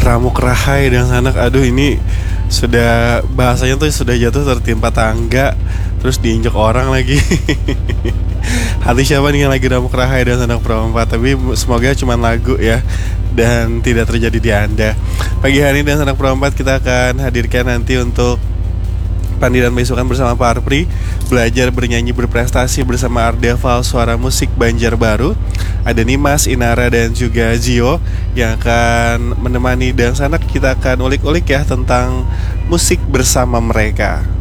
Ramuk Rahai dan Sanak. Aduh, ini sudah bahasanya tuh sudah jatuh tertimpa tangga, terus diinjak orang lagi. Hati siapa nih yang lagi Ramuk Rahai dan Sanak Perempat. Tapi semoga cuma lagu ya, dan tidak terjadi di Anda. Pagi hari ini dan Sanak Perempat kita akan hadirkan nanti untuk Pandi dan Besukan bersama Pak Arpri, belajar bernyanyi berprestasi bersama Ardeval Suara Musik Banjarbaru. Ada Nimas, Inara dan juga Zio yang akan menemani dan Sanak. Kita akan ulik-ulik ya tentang musik bersama mereka.